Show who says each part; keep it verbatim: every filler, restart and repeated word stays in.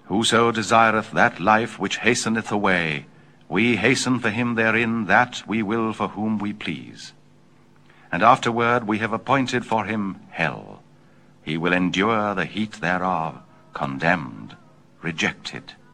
Speaker 1: Whoso desireth that life which hasteneth away, we hasten for him therein that we will for whom we please. And afterward we have appointed for him hell. He will endure the heat thereof, condemned, rejected.